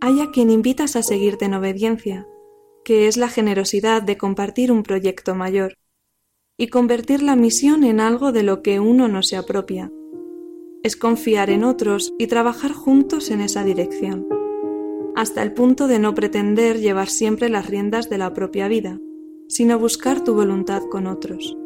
hay a quien invitas a seguirte en obediencia, que es la generosidad de compartir un proyecto mayor y convertir la misión en algo de lo que uno no se apropia. Es confiar en otros y trabajar juntos en esa dirección, hasta el punto de no pretender llevar siempre las riendas de la propia vida, sino buscar tu voluntad con otros.